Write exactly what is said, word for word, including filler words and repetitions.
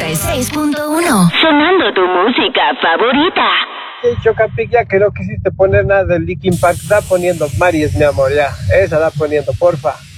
y seis punto uno. Sonando tu música favorita. Hey, Chocapic, ya que no quisiste poner nada del Linkin Park, da poniendo Maries, mi amor, ya. Esa da poniendo, porfa.